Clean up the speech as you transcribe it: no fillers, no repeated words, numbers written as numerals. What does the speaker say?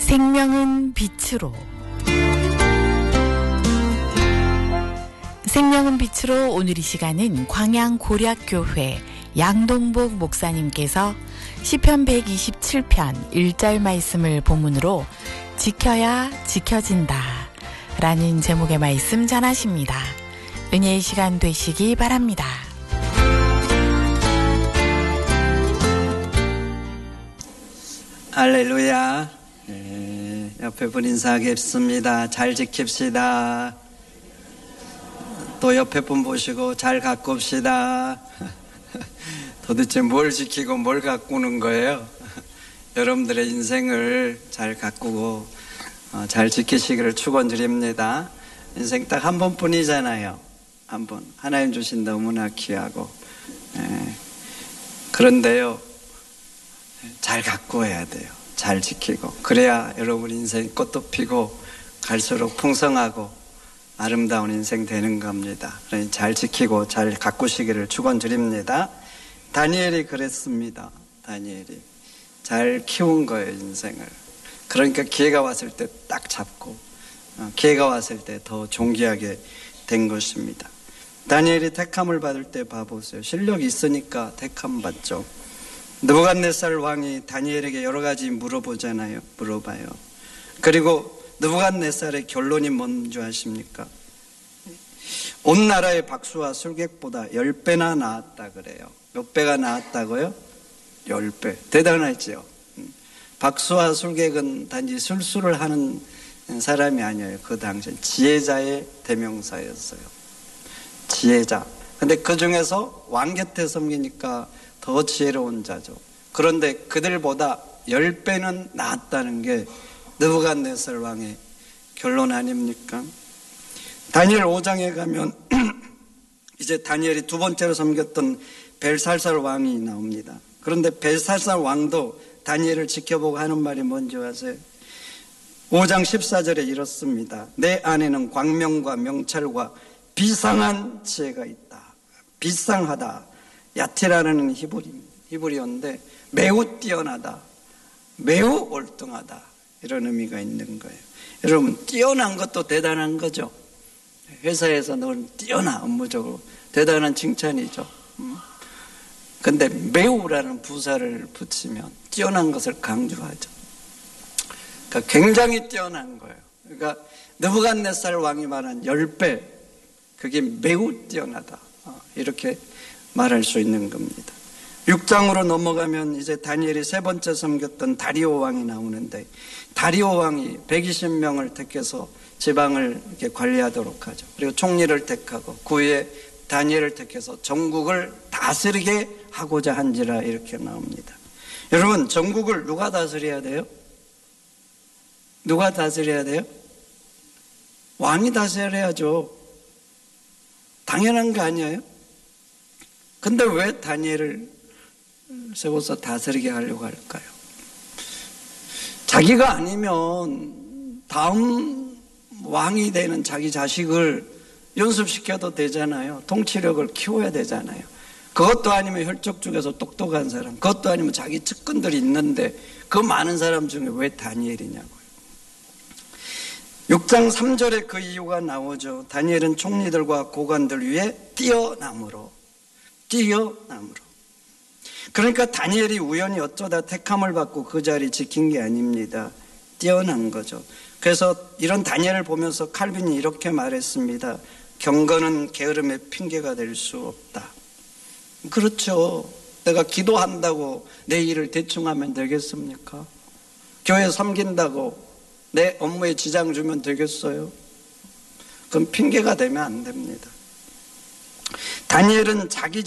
생명은 빛으로. 생명은 빛으로 오늘 이 시간은 광양고략교회 양동복 목사님께서 시편 127편 1절 말씀을 본문으로 지켜야 지켜진다 라는 제목의 말씀 전하십니다. 은혜의 시간 되시기 바랍니다. 할렐루야. 옆에 분 인사하겠습니다. 잘 지킵시다. 또 옆에 분 보시고 잘 가꿉시다. 도대체 뭘 지키고 뭘 가꾸는 거예요? 여러분들의 인생을 잘 가꾸고 잘 지키시기를 축원드립니다. 인생 딱 한 번뿐이잖아요. 한 번. 하나님 주신 너무나 귀하고. 그런데요, 잘 가꾸어야 돼요. 잘 지키고. 그래야 여러분 인생 꽃도 피고 갈수록 풍성하고 아름다운 인생 되는 겁니다. 그러니 잘 지키고 잘 가꾸시기를 축원드립니다. 다니엘이 그랬습니다. 다니엘이 잘 키운 거예요, 인생을. 그러니까 기회가 왔을 때 딱 잡고 기회가 왔을 때 더 존귀하게 된 것입니다. 다니엘이 택함을 받을 때 봐보세요. 실력이 있으니까 택함 받죠. 느부갓네살 왕이 다니엘에게 여러 가지 물어보잖아요. 물어봐요. 그리고 느부갓네살의 결론이 뭔지 아십니까? 온 나라의 박수와 술객보다 10배나 나았다 그래요. 몇 배가 나았다고요? 10배. 대단하죠. 박수와 술객은 단지 술수를 하는 사람이 아니에요. 그 당시엔 지혜자의 대명사였어요. 지혜자. 근데 그 중에서 왕 곁에 섬기니까 더 지혜로운 자죠. 그런데 그들보다 10배는 나았다는 게 느부갓네살 왕의 결론 아닙니까? 다니엘 5장에 가면 이제 다니엘이 두 번째로 섬겼던 벨살살 왕이 나옵니다. 그런데 벨살살 왕도 다니엘을 지켜보고 하는 말이 뭔지 아세요? 5장 14절에 이렇습니다. 내 안에는 광명과 명찰과 비상한 지혜가 있다. 비상하다. 야티라는 히브리어인데 매우 뛰어나다. 매우 월등하다. 이런 의미가 있는 거예요. 여러분, 뛰어난 것도 대단한 거죠. 회사에서 넌 뛰어나, 업무적으로. 대단한 칭찬이죠. 근데 매우라는 부사를 붙이면 뛰어난 것을 강조하죠. 그러니까 굉장히 뛰어난 거예요. 그러니까 느부갓네살 왕이 말한 10배, 그게 매우 뛰어나다. 이렇게 말할 수 있는 겁니다. 6장으로 넘어가면 이제 다니엘이 세 번째 섬겼던 다리오 왕이 나오는데, 다리오 왕이 120명을 택해서 지방을 이렇게 관리하도록 하죠. 그리고 총리를 택하고 그 위에 다니엘을 택해서 전국을 다스리게 하고자 한지라 이렇게 나옵니다. 여러분, 전국을 누가 다스려야 돼요? 누가 다스려야 돼요? 왕이 다스려야죠. 당연한 거 아니에요? 근데 왜 다니엘을 세워서 다스리게 하려고 할까요? 자기가 아니면 다음 왕이 되는 자기 자식을 연습시켜도 되잖아요. 통치력을 키워야 되잖아요. 그것도 아니면 혈족 중에서 똑똑한 사람, 그것도 아니면 자기 측근들이 있는데 그 많은 사람 중에 왜 다니엘이냐고요. 6장 3절에 그 이유가 나오죠. 다니엘은 총리들과 고관들 위에 뛰어남으로. 그러니까 다니엘이 우연히 어쩌다 택함을 받고 그 자리 지킨 게 아닙니다. 뛰어난 거죠. 그래서 이런 다니엘을 보면서 칼빈이 이렇게 말했습니다. 경건은 게으름의 핑계가 될 수 없다. 그렇죠. 내가 기도한다고 내 일을 대충 하면 되겠습니까? 교회 섬긴다고 내 업무에 지장 주면 되겠어요? 그럼 핑계가 되면 안 됩니다. 다니엘은 자기